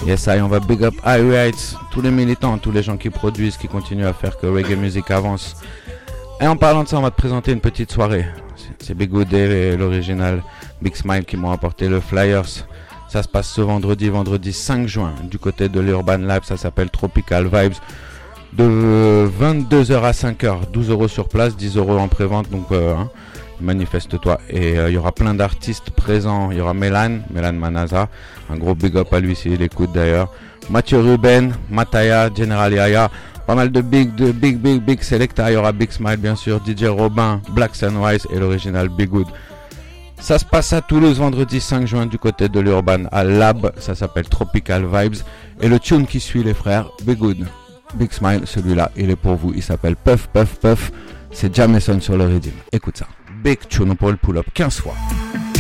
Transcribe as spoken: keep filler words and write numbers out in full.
Yes, I, on va big up iRights, tous les militants, tous les gens qui produisent, qui continuent à faire que reggae music avance. Et en parlant de ça, on va te présenter une petite soirée. C'est Big Good et l'original Big Smile qui m'ont apporté le Flyers. Ça se passe ce vendredi, vendredi cinq juin, du côté de l'Urban Lab. Ça s'appelle Tropical Vibes. De vingt-deux heures à cinq heures, douze euros sur place, dix euros en pré-vente. Donc, euh, hein, manifeste-toi. Et il euh, y aura plein d'artistes présents. Il y aura Mélan, Mélan Manaza. Un gros big up à lui s'il écoute d'ailleurs. Mathieu Ruben, Mataya, General Yaya. Pas mal de big, de big, big, big selecta. Il y aura Big Smile, bien sûr, D J Robin, Black Sunrise et l'original Big Good. Ça se passe à Toulouse, vendredi cinq juin, du côté de l'Urban à Lab. Ça s'appelle Tropical Vibes. Et le tune qui suit, les frères, Big Good, Big Smile, celui-là, il est pour vous. Il s'appelle Puff, Puff, Puff. C'est Jameson sur le rythme. Écoute ça. Big tune pour le pull-up quinze fois.